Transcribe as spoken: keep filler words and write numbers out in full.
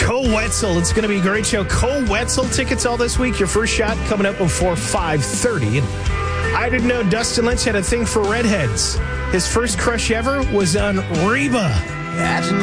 Cole Wetzel. It's going to be a great show. Cole Wetzel tickets all this week. Your first shot coming up before five thirty. I didn't know Dustin Lynch had a thing for redheads. His first crush ever was on Reba.